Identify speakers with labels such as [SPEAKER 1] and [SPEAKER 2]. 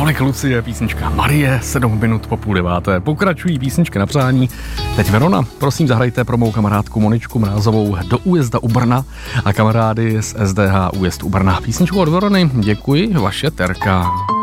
[SPEAKER 1] Malek Lucie, písnička Marie, 7 minut po 8:30. Pokračují písničky na přání. Teď Verona, prosím zahrajte pro mou kamarádku Moničku Mrázovou Do újezda u Brna a kamarády z SDH Újezd u Brna. Písničku od Verony, děkuji, vaše Terka.